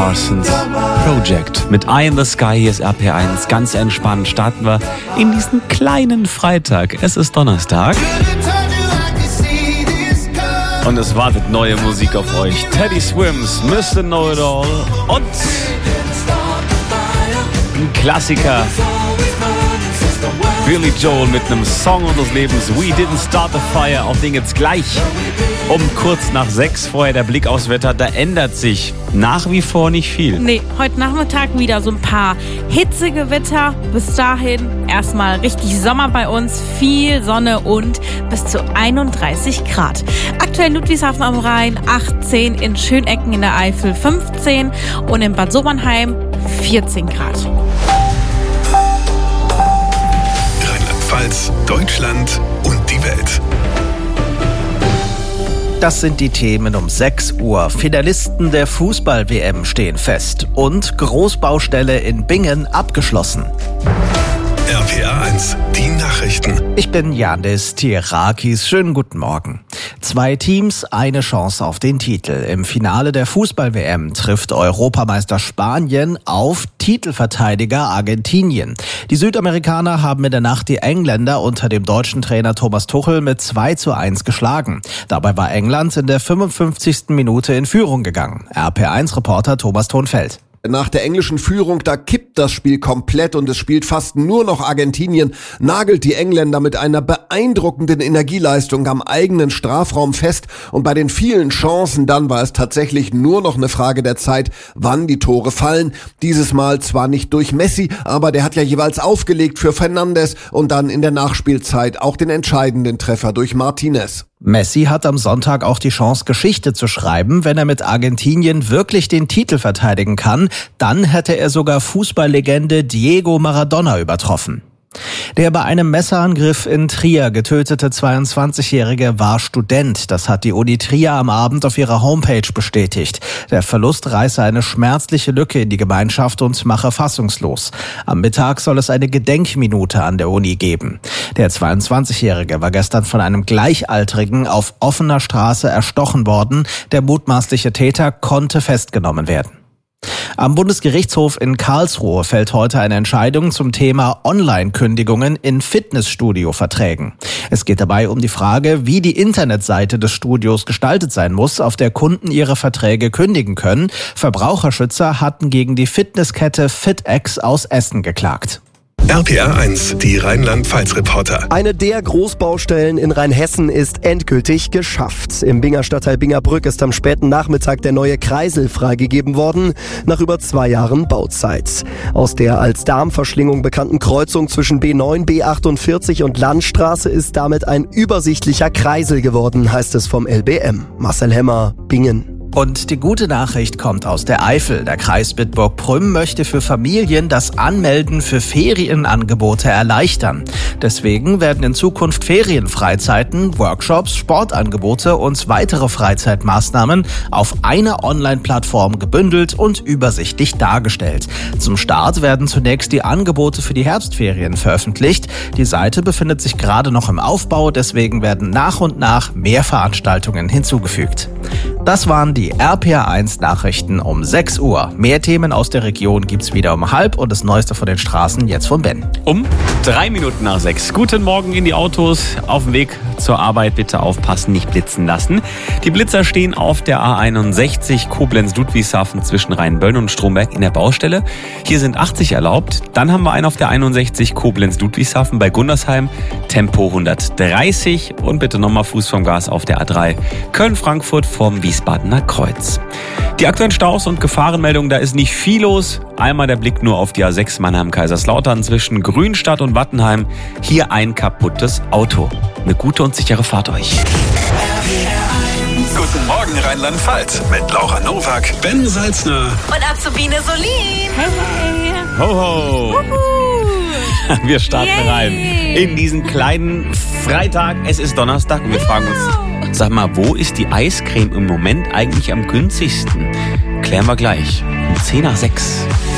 Parsons Project mit Eye in the Sky. Hier ist RPR1. Ganz entspannt starten wir in diesen kleinen Freitag. Es ist Donnerstag. Und es wartet neue Musik auf euch. Teddy Swims, Mr. Know-It-All und ein Klassiker. Billy Joel mit einem Song unseres Lebens, We Didn't Start the Fire. Auf den jetzt gleich um kurz nach 6. Vorher der Blick aufs Wetter, da ändert sich nach wie vor nicht viel. Nee, heute Nachmittag wieder so ein paar hitzige Wetter. Bis dahin erstmal richtig Sommer bei uns, viel Sonne und bis zu 31 Grad. Aktuell in Ludwigshafen am Rhein 18, in Schönecken in der Eifel 15 und in Bad Sobernheim 14 Grad. Rheinland-Pfalz, Deutschland und die Welt. Das sind die Themen um 6 Uhr. Finalisten der Fußball-WM stehen fest und Großbaustelle in Bingen abgeschlossen. RPR1, die Nachrichten. Ich bin Janis Tierakis. Schönen guten Morgen. 2 Teams, eine Chance auf den Titel. Im Finale der Fußball-WM trifft Europameister Spanien auf Titelverteidiger Argentinien. Die Südamerikaner haben in der Nacht die Engländer unter dem deutschen Trainer Thomas Tuchel mit 2:1 geschlagen. Dabei war England in der 55. Minute in Führung gegangen. RPR1-Reporter Thomas Thonfeld. Nach der englischen Führung, da kippt das Spiel komplett und es spielt fast nur noch Argentinien, nagelt die Engländer mit einer beeindruckenden Energieleistung am eigenen Strafraum fest und bei den vielen Chancen dann war es tatsächlich nur noch eine Frage der Zeit, wann die Tore fallen. Dieses Mal zwar nicht durch Messi, aber der hat ja jeweils aufgelegt für Fernandes und dann in der Nachspielzeit auch den entscheidenden Treffer durch Martinez. Messi hat am Sonntag auch die Chance, Geschichte zu schreiben. Wenn er mit Argentinien wirklich den Titel verteidigen kann, dann hätte er sogar Fußballlegende Diego Maradona übertroffen. Der bei einem Messerangriff in Trier getötete 22-Jährige war Student. Das hat die Uni Trier am Abend auf ihrer Homepage bestätigt. Der Verlust reiße eine schmerzliche Lücke in die Gemeinschaft und mache fassungslos. Am Mittag soll es eine Gedenkminute an der Uni geben. Der 22-Jährige war gestern von einem Gleichaltrigen auf offener Straße erstochen worden. Der mutmaßliche Täter konnte festgenommen werden. Am Bundesgerichtshof in Karlsruhe fällt heute eine Entscheidung zum Thema Online-Kündigungen in Fitnessstudio-Verträgen. Es geht dabei um die Frage, wie die Internetseite des Studios gestaltet sein muss, auf der Kunden ihre Verträge kündigen können. Verbraucherschützer hatten gegen die Fitnesskette FitX aus Essen geklagt. RPR1, die Rheinland-Pfalz-Reporter. Eine der Großbaustellen in Rheinhessen ist endgültig geschafft. Im Binger Stadtteil Bingerbrück ist am späten Nachmittag der neue Kreisel freigegeben worden, nach über 2 Jahren Bauzeit. Aus der als Darmverschlingung bekannten Kreuzung zwischen B9, B48 und Landstraße ist damit ein übersichtlicher Kreisel geworden, heißt es vom LBM. Marcel Hemmer, Bingen. Und die gute Nachricht kommt aus der Eifel. Der Kreis Bitburg-Prüm möchte für Familien das Anmelden für Ferienangebote erleichtern. Deswegen werden in Zukunft Ferienfreizeiten, Workshops, Sportangebote und weitere Freizeitmaßnahmen auf einer Online-Plattform gebündelt und übersichtlich dargestellt. Zum Start werden zunächst die Angebote für die Herbstferien veröffentlicht. Die Seite befindet sich gerade noch im Aufbau, deswegen werden nach und nach mehr Veranstaltungen hinzugefügt. Das waren die RPR1 Nachrichten um 6 Uhr. Mehr Themen aus der Region gibt's wieder um 5 und das Neueste von den Straßen jetzt von Ben. Um 3 Minuten nach 6. Guten Morgen in die Autos. Auf dem Weg zur Arbeit bitte aufpassen, nicht blitzen lassen. Die Blitzer stehen auf der A61 Koblenz-Ludwigshafen zwischen Rheinböllen und Stromberg in der Baustelle. Hier sind 80 erlaubt. Dann haben wir einen auf der 61 Koblenz-Ludwigshafen bei Gundersheim. Tempo 130 und bitte nochmal Fuß vom Gas auf der A3 Köln-Frankfurt vom Wiesbadener Kreuz. Die aktuellen Staus und Gefahrenmeldungen, da ist nicht viel los. Einmal der Blick nur auf die A6 Mannheim-Kaiserslautern zwischen Grünstadt und Wattenheim. Hier ein kaputtes Auto. Eine gute und sichere Fahrt euch. Guten Morgen Rheinland-Pfalz mit Laura Nowak, Ben Salzner Und Azubine Solin. Hey. Ho, ho. Wir starten rein in diesen kleinen Freitag. Es ist Donnerstag und wir fragen uns, sag mal, wo ist die Eiscreme im Moment eigentlich am günstigsten? Klären wir gleich. Um 10 nach 6.